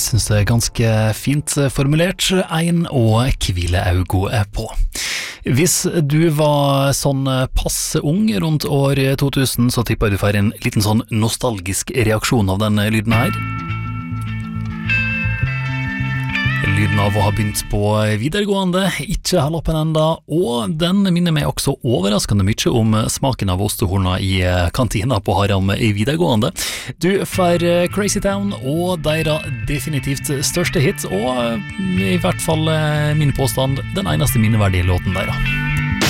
Jeg synes det ganske fint formulert, en og hvile augo på. Hvis du var sånn passe ung rundt år 2000, så tipper jeg du får en liten sånn nostalgisk reaksjon av den lyden her. Lyden av å ha begynt på videregående, ikke ha lappen enda, og den minner meg også overraskende mye om smaken av ostehorna i kantina på Haram i videregående. Du får Crazy Town og deres definitivt største hit, og i hvert fall min påstand, den eneste minneverdige låten der.